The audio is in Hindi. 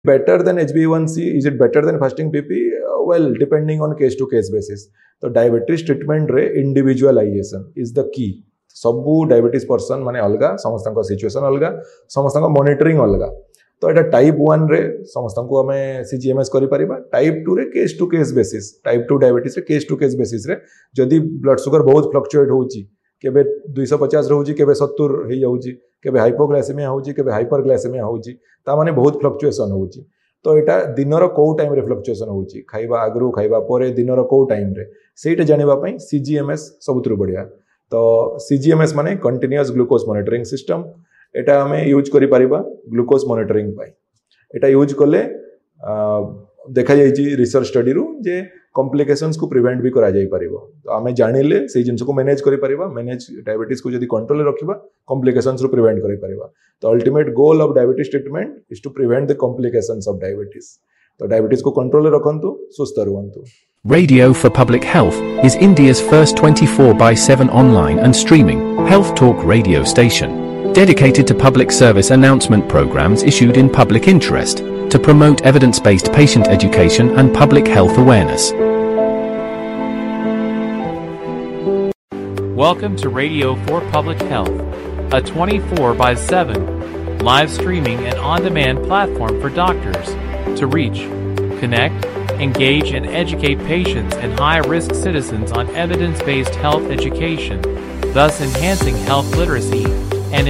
better than HbA1c? Is it better than fasting PP? Well, depending on case to case basis. तो डायबिटीज ट्रीटमेंट रे इंडिविजुअलाइजेशन इज द की. सबू डायबिटीज पर्सन माने अलगा, समस्त सिचुएशन अलगा, समस्त मॉनिटरिंग अलगा. तो एटा टाइप 1 रे समस्त को हमें सीजीएमएस करि परिबा. टाइप 2 रे case to case basis, type 2 diabetes रे केस टू केस बेसिस रे जदी ब्लड शुगर बहुत फ्लक्चुएट होउची, केबे 250 रहउची, केबे 70 हे जाउची, केबे हाइपोग्लाइसेमिया होउची, केबे हाइपरग्लाइसेमिया होउची, ता माने बहुत फ्लक्चुएशन होउची. तो एटा दिनर को टाइम रे फ्लक्चुएशन होउची, खाइबा आगरु खाइबा परे दिनर को टाइम रे, सेटा जानिबा पई सीजीएमएस सबुतरु बढ़िया. तो सीजीएमएस माने कंटीन्यूअस ग्लूकोज मॉनिटरिंग सिस्टम. एटा हमें यूज करि परिबा ग्लूकोज मॉनिटरिंग पई. एटा यूज कले देखा जाइछि रिसर्च स्टडी रु जे कॉम्प्लिकेशंस को प्रिवेंट भी करा जाई परिबो. तो आमे जानिले से जिंस को मैनेज करि परिबा, मैनेज डायबिटीज को जदी कंट्रोल रखिबा कॉम्प्लिकेशंस रु प्रिवेंट करि परिबा. तो ultimate goal of diabetes treatment is to prevent the complications of diabetes. तो डायबिटीज को कंट्रोल रखंतु, सुस्त रुहंतु. Radio for Public Health is India's first 24/7 online and streaming health talk radio station, dedicated to public service announcement programs issued in public interest to promote evidence-based patient education and public health awareness. Welcome to Radio for Public Health, a 24/7 live streaming and on-demand platform for doctors to reach, connect, engage and educate patients and high-risk citizens on evidence-based health education, thus enhancing health literacy